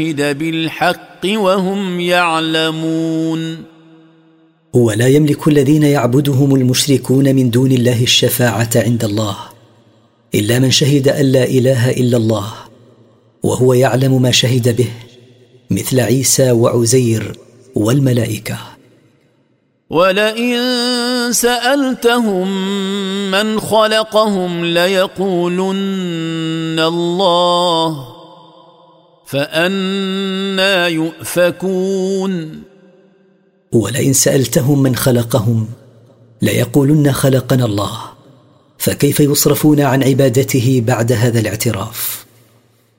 بالحق وهم يعلمون. ولا يملك الذين يعبدهم المشركون من دون الله الشفاعة عند الله إلا من شهد أن لا إله إلا الله وهو يعلم ما شهد به، مثل عيسى وعزير والملائكة. ولئن سألتهم من خلقهم ليقولن الله فأنى يؤفكون. ولئن سألتهم من خلقهم ليقولن خلقنا الله، فكيف يصرفون عن عبادته بعد هذا الاعتراف؟